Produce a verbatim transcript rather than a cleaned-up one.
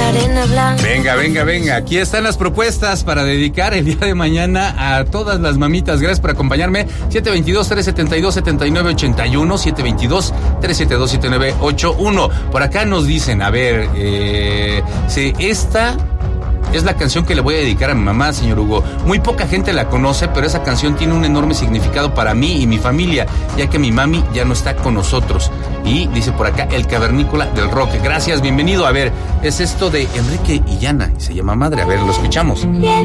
arena blanca. Venga, venga, venga. Aquí están las propuestas para dedicar el día de mañana a todas las mamitas. Gracias por acompañarme. siete dos dos, tres siete dos, siete nueve ocho uno, siete dos dos, tres siete dos, siete nueve ocho uno. Por acá nos dicen, a ver, eh, si esta es la canción que le voy a dedicar a mi mamá, señor Hugo. Muy poca gente la conoce, pero esa canción tiene un enorme significado para mí y mi familia, ya que mi mami ya no está con nosotros. Y dice por acá, el cavernícola del rock. Gracias, bienvenido. A ver, es esto de Enrique Illana, y se llama Madre. A ver, lo escuchamos. Y